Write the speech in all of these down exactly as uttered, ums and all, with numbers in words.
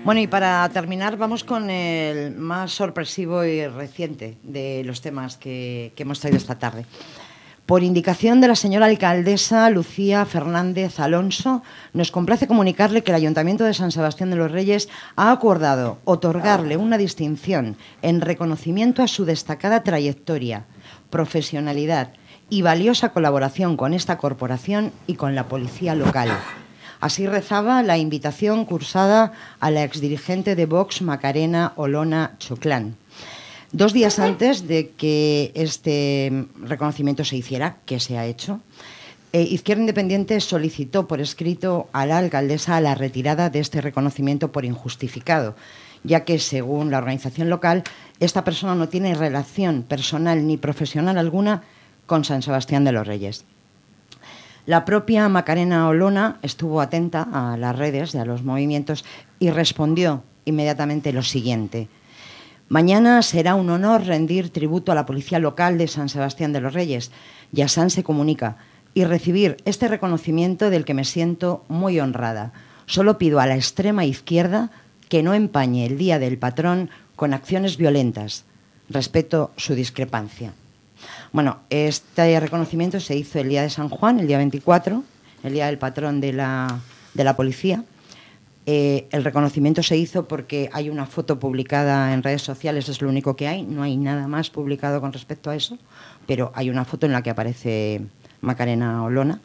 Bueno, y para terminar vamos con el más sorpresivo y reciente de los temas que, que hemos traído esta tarde. Por indicación de la señora alcaldesa Lucía Fernández Alonso, nos complace comunicarle que el Ayuntamiento de San Sebastián de los Reyes ha acordado otorgarle una distinción en reconocimiento a su destacada trayectoria, profesionalidad y valiosa colaboración con esta corporación y con la policía local. Así rezaba la invitación cursada a la exdirigente de Vox, Macarena Olona Choclán. Dos días antes de que este reconocimiento se hiciera, que se ha hecho, eh, Izquierda Independiente solicitó por escrito a la alcaldesa la retirada de este reconocimiento por injustificado, ya que, según la organización local, esta persona no tiene relación personal ni profesional alguna con San Sebastián de los Reyes. La propia Macarena Olona estuvo atenta a las redes y a los movimientos y respondió inmediatamente lo siguiente: mañana será un honor rendir tributo a la policía local de San Sebastián de los Reyes, Yasan se comunica, y recibir este reconocimiento del que me siento muy honrada. Solo pido a la extrema izquierda que no empañe el Día del Patrón con acciones violentas. Respeto su discrepancia. Bueno, este reconocimiento se hizo el día de San Juan, el día veinticuatro, el día del patrón de la, de la policía. Eh, el reconocimiento se hizo porque hay una foto publicada en redes sociales, es lo único que hay, no hay nada más publicado con respecto a eso, pero hay una foto en la que aparece Macarena Olona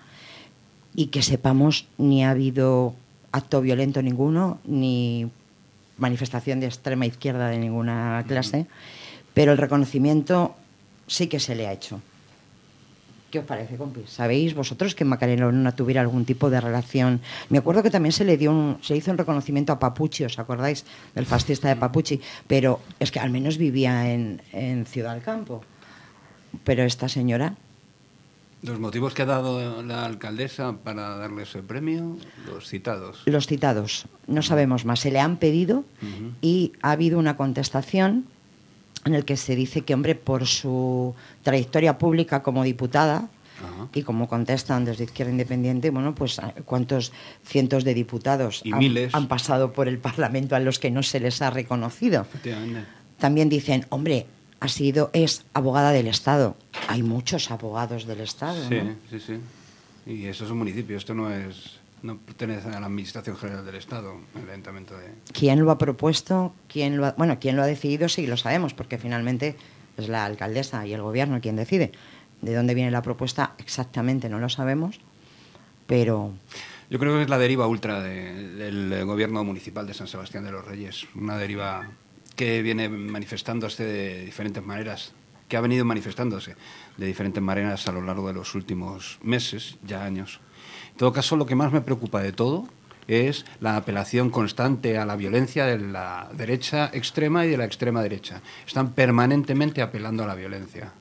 y que sepamos ni ha habido acto violento ninguno, ni manifestación de extrema izquierda de ninguna clase, pero el reconocimiento sí que se le ha hecho. ¿Qué os parece, compis? ¿Sabéis vosotros que Macarena Olona tuviera algún tipo de relación? Me acuerdo que también se le dio un, se hizo un reconocimiento a Papuchi, ¿os acordáis? Del fascista de Papuchi, pero es que al menos vivía en, en Ciudad del Campo. Pero esta señora... Los motivos que ha dado la alcaldesa para darle ese premio, los citados. Los citados, no sabemos más. Se le han pedido uh-huh. y ha habido una contestación en el que se dice que, hombre, por su trayectoria pública como diputada, uh-huh. y como contestan desde Izquierda Independiente, bueno, pues cuántos cientos de diputados y han, miles han pasado por el Parlamento a los que no se les ha reconocido. También dicen, hombre, ha sido, es abogada del Estado. Hay muchos abogados del Estado, sí, ¿no? Sí, sí, sí. Y eso es un municipio, esto no es... no pertenece a la Administración General del Estado, el Ayuntamiento de... ¿Quién lo ha propuesto? ¿Quién lo ha, bueno, quién lo ha decidido? Sí, lo sabemos, porque finalmente es la alcaldesa y el gobierno quien decide. De dónde viene la propuesta exactamente no lo sabemos, pero... Yo creo que es la deriva ultra de, del gobierno municipal de San Sebastián de los Reyes, una deriva que viene manifestándose de diferentes maneras, que ha venido manifestándose de diferentes maneras a lo largo de los últimos meses, ya años. En todo caso, lo que más me preocupa de todo es la apelación constante a la violencia de la derecha extrema y de la extrema derecha. Están permanentemente apelando a la violencia.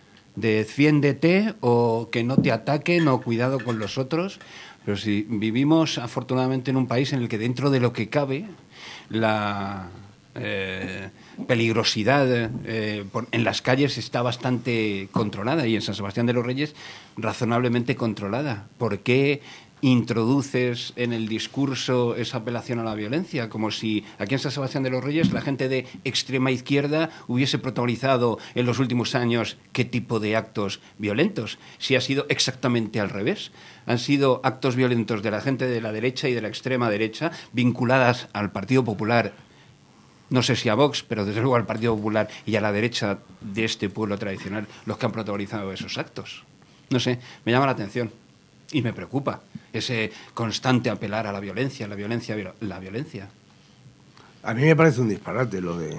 Defiéndete o que no te ataquen o cuidado con los otros. Pero si vivimos, afortunadamente, en un país en el que dentro de lo que cabe, la eh, peligrosidad eh, por, en las calles está bastante controlada y en San Sebastián de los Reyes razonablemente controlada. ¿Por qué introduces en el discurso esa apelación a la violencia? Como si aquí en San Sebastián de los Reyes la gente de extrema izquierda hubiese protagonizado en los últimos años qué tipo de actos violentos, si ha sido exactamente al revés. Han sido actos violentos de la gente de la derecha y de la extrema derecha vinculadas al Partido Popular, no sé si a Vox, pero desde luego al Partido Popular y a la derecha de este pueblo tradicional, los que han protagonizado esos actos. No sé, me llama la atención y me preocupa ese constante apelar a la violencia, la violencia, la violencia. A mí me parece un disparate lo de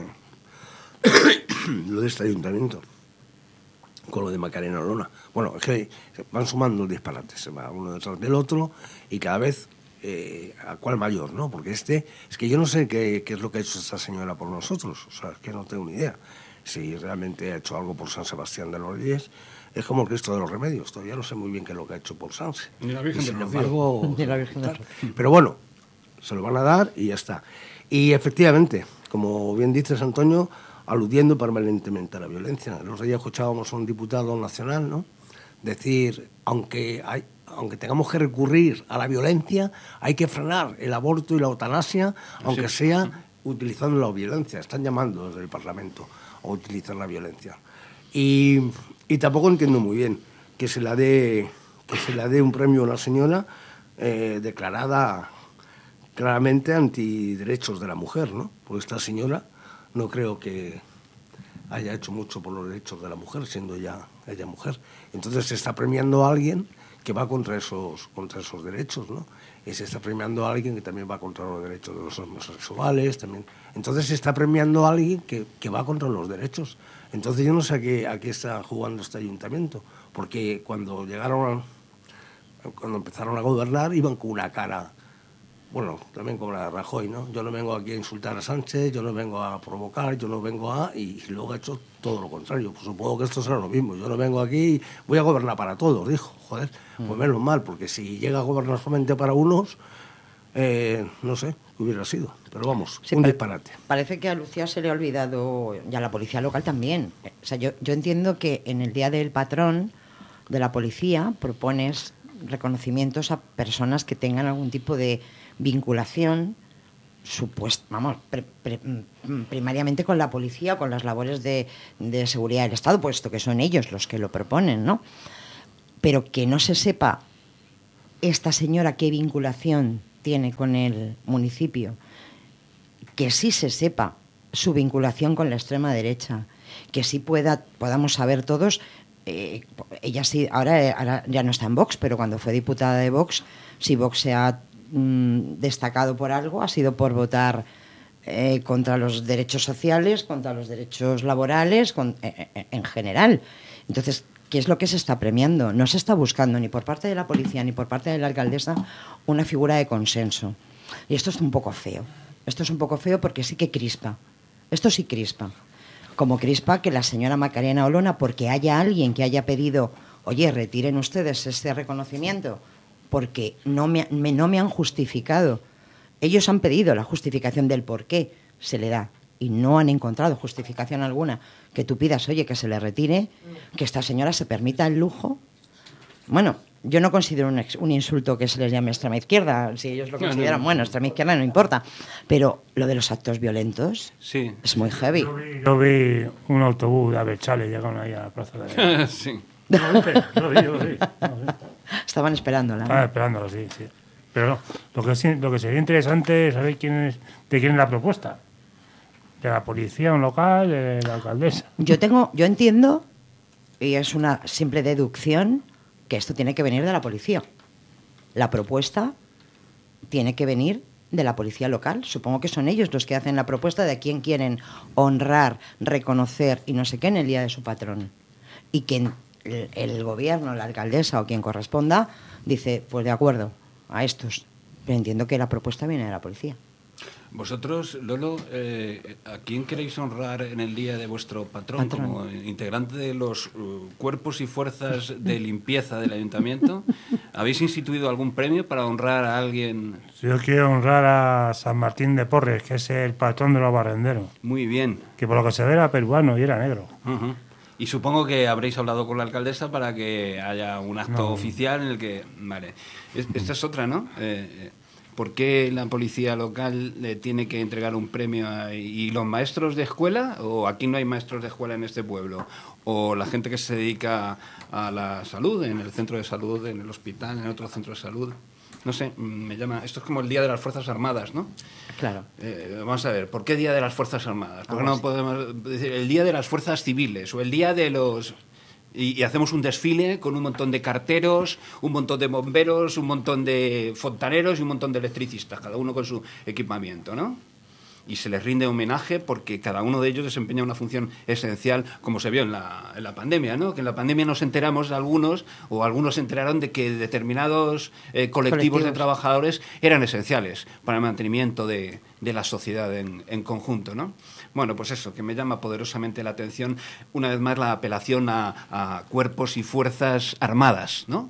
lo de este ayuntamiento con lo de Macarena Olona. Bueno, es que van sumando disparates, se va uno detrás del otro y cada vez eh, a cuál mayor, ¿no? Porque este, es que yo no sé qué, qué es lo que ha hecho esta señora por nosotros, o sea, es que no tengo ni idea. Si realmente ha hecho algo por San Sebastián de los Reyes, es como el Cristo de los Remedios, todavía no sé muy bien qué es lo que ha hecho por Sanse. Ni la Virgen y sin del embargo, Ni la Virgen del pero bueno, se lo van a dar y ya está. Y efectivamente, como bien dices, Antonio, aludiendo permanentemente a la violencia. Los días escuchábamos a un diputado nacional, ¿no?, decir, aunque hay, aunque tengamos que recurrir a la violencia, hay que frenar el aborto y la eutanasia, aunque sí. sea utilizando la violencia. Están llamando desde el Parlamento a utilizar la violencia. Y, y tampoco entiendo muy bien que se la dé, que se la dé un premio a una señora eh, declarada claramente antiderechos de la mujer, ¿no? Porque esta señora no creo que haya hecho mucho por los derechos de la mujer, siendo ya ella mujer. Entonces se está premiando a alguien que va contra esos, contra esos derechos, ¿no? Y se está premiando a alguien que también va contra los derechos de los homosexuales, también. Entonces se está premiando a alguien que, que va contra los derechos. Entonces yo no sé a qué, a qué está jugando este ayuntamiento, porque cuando llegaron, a, cuando empezaron a gobernar, iban con una cara, bueno, también como la de Rajoy, ¿no? Yo no vengo aquí a insultar a Sánchez, yo no vengo a provocar, yo no vengo a... Y, y luego ha hecho todo lo contrario. Pues supongo que esto será lo mismo. Yo no vengo aquí, voy a gobernar para todos, dijo. Joder, mm. pues menos mal, porque si llega a gobernar solamente para unos, eh, no sé qué hubiera sido. Pero vamos, sí, un pare disparate. Parece que a Lucía se le ha olvidado, y a la policía local también. O sea, yo, yo entiendo que en el Día del Patrón de la Policía propones reconocimientos a personas que tengan algún tipo de vinculación supuesta, vamos, pre, pre, primariamente con la policía o con las labores de, de seguridad del Estado, puesto que son ellos los que lo proponen, ¿no? Pero que no se sepa esta señora qué vinculación tiene con el municipio, que sí se sepa su vinculación con la extrema derecha, que sí pueda, podamos saber todos. Eh, ella sí, ahora, ahora ya no está en Vox, pero cuando fue diputada de Vox, si Vox se ha destacado por algo, ha sido por votar eh, contra los derechos sociales, contra los derechos laborales, con, eh, eh, en general. Entonces, ¿qué es lo que se está premiando? No se está buscando ni por parte de la policía ni por parte de la alcaldesa una figura de consenso. Y esto es un poco feo. Esto es un poco feo porque sí que crispa. Esto sí crispa. Como crispa que la señora Macarena Olona, porque haya alguien que haya pedido, oye, retiren ustedes este reconocimiento, porque no me, me, no me han justificado. Ellos han pedido la justificación del por qué se le da y no han encontrado justificación alguna. Que tú pidas, oye, que se le retire, que esta señora se permita el lujo. Bueno, yo no considero un, un insulto que se les llame extrema izquierda. Si ellos lo consideran, bueno, extrema izquierda no importa. Pero lo de los actos violentos sí. es muy heavy. Yo vi, yo vi un autobús de Abechale llegaron ahí a la plaza de... sí. ¿Lo viste? Lo vi, lo vi. Lo vi. Estaban esperándola. Estaban esperándola, sí, sí. Pero no, lo que, sí, lo que sería interesante es saber quién es, de quién es la propuesta. De la policía, un local, de la alcaldesa. Yo tengo, yo entiendo, y es una simple deducción, que esto tiene que venir de la policía. La propuesta tiene que venir de la policía local. Supongo que son ellos los que hacen la propuesta de a quién quieren honrar, reconocer y no sé qué en el día de su patrón. Y que el, el gobierno, la alcaldesa o quien corresponda, dice, pues de acuerdo, a estos. Pero entiendo que la propuesta viene de la policía. Vosotros, Lolo, eh, ¿a quién queréis honrar en el día de vuestro patrón? Patrón. Como integrante de los uh, cuerpos y fuerzas de limpieza del ayuntamiento, ¿habéis instituido algún premio para honrar a alguien? Yo quiero honrar a San Martín de Porres, que es el patrón de los barrenderos. Muy bien. Que por lo que se ve era peruano y era negro. Uh-huh. Y supongo que habréis hablado con la alcaldesa para que haya un acto no. oficial en el que... Vale. Esta es otra, ¿no? Eh, ¿Por qué la policía local le tiene que entregar un premio a, y los maestros de escuela? ¿O aquí no hay maestros de escuela en este pueblo? ¿O la gente que se dedica a la salud, en el centro de salud, en el hospital, en otro centro de salud? No sé, me llama... Esto es como el Día de las Fuerzas Armadas, ¿no? Claro. Eh, vamos a ver, ¿por qué Día de las Fuerzas Armadas? ¿Por qué no podemos decir el Día de las Fuerzas Civiles o el Día de los... Y, y hacemos un desfile con un montón de carteros, un montón de bomberos, un montón de fontaneros y un montón de electricistas, cada uno con su equipamiento, ¿no? Y se les rinde homenaje porque cada uno de ellos desempeña una función esencial, como se vio en la, en la pandemia, ¿no? Que en la pandemia nos enteramos de algunos, o algunos se enteraron de que determinados eh, colectivos, colectivos de trabajadores eran esenciales para el mantenimiento de, de la sociedad en, en conjunto, ¿no? Bueno, pues eso, que me llama poderosamente la atención, una vez más, la apelación a, a cuerpos y fuerzas armadas, ¿no?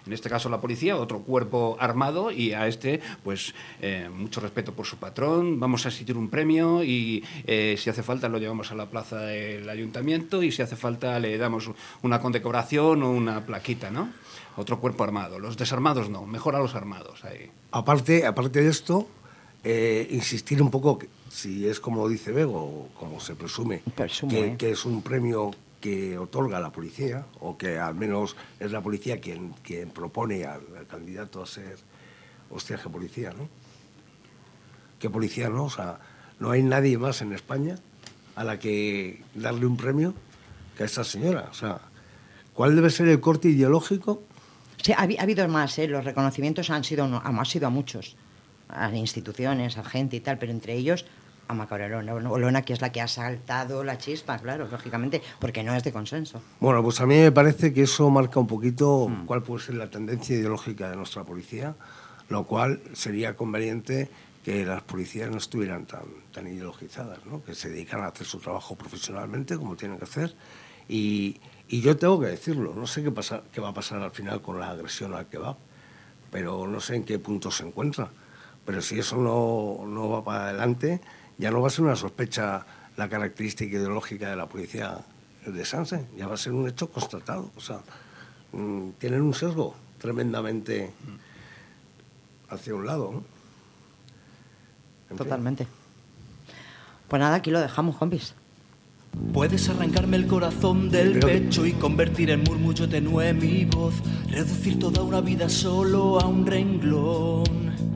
en este caso la policía, otro cuerpo armado, y a este, pues, eh, mucho respeto por su patrón, vamos a exigir un premio y eh, si hace falta lo llevamos a la plaza del ayuntamiento y si hace falta le damos una condecoración o una plaquita, ¿no? Otro cuerpo armado. Los desarmados no, mejor a los armados ahí. Aparte, aparte de esto, eh, insistir un poco, que, si es como dice Bego, o como se presume, Presumo, que, eh. que es un premio que otorga la policía, o que al menos es la policía quien, quien propone al, al candidato a ser, hostia, qué policía, ¿no? ¿Qué policía, no? O sea, no hay nadie más en España a la que darle un premio que a esta señora. O sea, ¿cuál debe ser el corte ideológico? Sí, ha, ha habido más, ¿eh? Los reconocimientos han sido, no, han sido a muchos, a instituciones, a gente y tal, pero entre ellos a Macarena Olona, que es la que ha saltado la chispa, claro, lógicamente, porque no es de consenso. Bueno, pues a mí me parece que eso marca un poquito mm. cuál puede ser la tendencia ideológica de nuestra policía, lo cual sería conveniente que las policías no estuvieran tan, tan ideologizadas, ¿no? Que se dedican a hacer su trabajo profesionalmente, como tienen que hacer, y... Y yo tengo que decirlo, no sé qué, pasa, qué va a pasar al final con la agresión al kebab, pero no sé en qué punto se encuentra. Pero si eso no, no va para adelante, ya no va a ser una sospecha la característica ideológica de la policía de Sanse, ya va a ser un hecho constatado. O sea, mmm, tienen un sesgo tremendamente hacia un lado, ¿no? En Totalmente. Fin. Pues nada, aquí lo dejamos, compis. Puedes arrancarme el corazón del pecho y convertir en murmullo tenue mi voz, reducir toda una vida solo a un renglón.